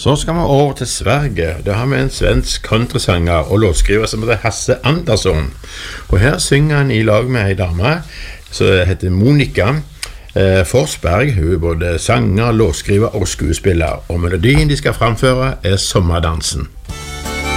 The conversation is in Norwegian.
Så skal vi over til Sverige. Da har vi en svensk countrysanger og låtskriver som heter Hasse Andersson. Og her synger han i lag med en dame som heter Monica Forsberg. Hun er både sanger, låtskriver og skuespiller. Og melodien de skal framføre er Sommerdansen.